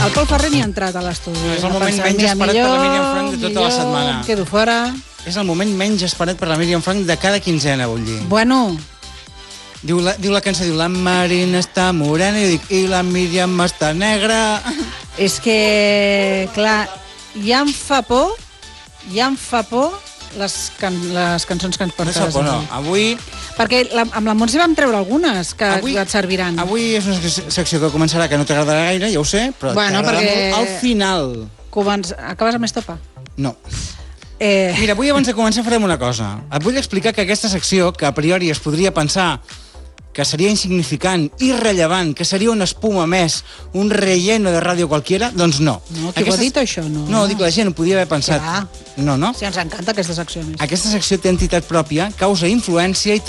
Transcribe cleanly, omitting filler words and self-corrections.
El Pol Ferrer ni ha entrat a l'estudi. És el moment menys esperat per la Míriam Frank de tota la setmana. Em quedo fora. És el moment menys esperat per la Míriam Frank de cada quinzena, vull dir. Bueno, Diu la cançó, diu, la Marina està morena, i jo dic, i la Míriam està negra. és que, clar, ja em fa por les cançons que ens portes. No sap o no, avui... Perquè amb la Montse vam treure algunes que et serviran. Avui és una secció que començarà que no t'agradarà gaire, ja ho sé, però t'agradarà molt al final. Acabes amb estopa? No. Mira, avui abans de començar farem una cosa. Et vull explicar que aquesta secció, que a priori es podria pensar que seria insignificant, irrellevant, que seria una espuma més, un relleno de ràdio qualquiera, doncs no. No, qui ho ha dit, això? No, dic, la gent ho podia haver pensat. Ja. No. Sí, ens encanta aquesta secció. Aquesta secció té entitat pròpia, causa influència i